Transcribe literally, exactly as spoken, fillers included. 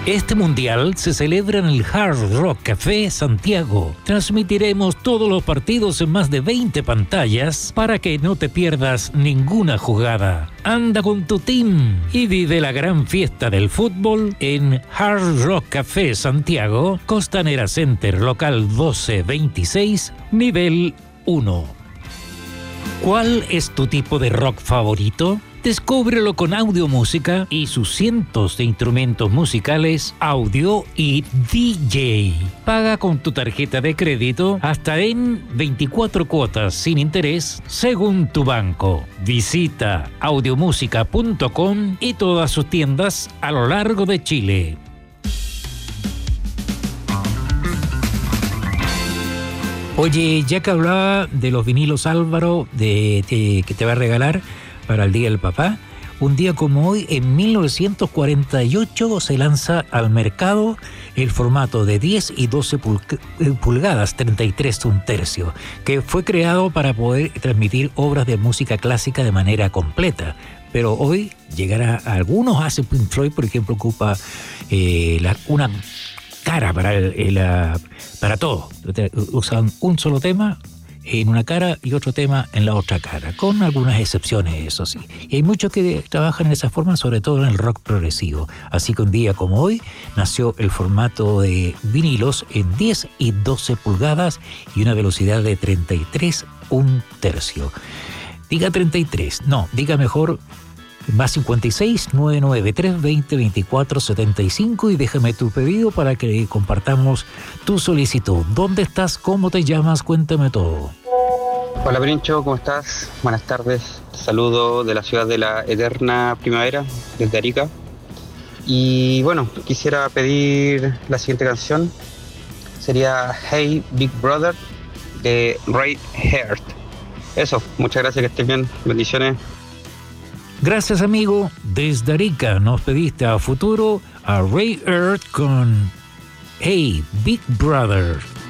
Este mundial se celebra en el Hard Rock Café Santiago. Transmitiremos todos los partidos en más de veinte pantallas para que no te pierdas ninguna jugada. Anda con tu team y vive la gran fiesta del fútbol en Hard Rock Café Santiago, Costanera Center, local doce veintiséis, nivel uno. ¿Cuál es tu tipo de rock favorito? Descúbrelo con Audio Música y sus cientos de instrumentos musicales, audio y D J. Paga con tu tarjeta de crédito hasta en veinticuatro cuotas sin interés según tu banco. Visita audiomusica punto com y todas sus tiendas a lo largo de Chile. Oye, ya que hablaba de los vinilos Álvaro de, de, que te va a regalar para el Día del Papá, un día como hoy, en mil novecientos cuarenta y ocho, se lanza al mercado el formato de diez y doce pulgadas, treinta y tres un tercio, que fue creado para poder transmitir obras de música clásica de manera completa. Pero hoy llegará a algunos, hace Pink Floyd, por ejemplo, ocupa eh, la, una cara para, el, el, para todo. Usan un solo tema en una cara y otro tema en la otra cara, con algunas excepciones, eso sí. Y hay muchos que trabajan en esa forma, sobre todo en el rock progresivo. Así que un día como hoy nació el formato de vinilos en diez y doce pulgadas y una velocidad de treinta y tres un tercio. Diga treinta y tres, no, diga mejor más cincuenta y seis, novecientos noventa y tres, veinte, veinticuatro, setenta y cinco y déjame tu pedido para que compartamos tu solicitud. ¿Dónde estás? ¿Cómo te llamas? Cuéntame todo. Hola Brincho, ¿cómo estás? Buenas tardes. Te saludo de la ciudad de la eterna primavera, desde Arica. Y bueno, quisiera pedir la siguiente canción. Sería Hey Big Brother de Ray Heart. Eso, muchas gracias, que estén bien. Bendiciones. Gracias, amigo. Desde Arica nos pediste a futuro a Ray Earth con Hey Big Brother.